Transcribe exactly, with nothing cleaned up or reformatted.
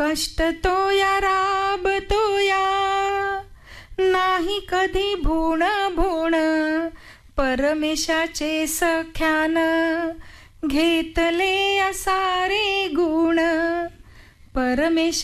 कष्ट तो या राबतो या, नाही कधी भूण भूण, परमेशाचे सख्यान घेतले या सारे गुण. परमेश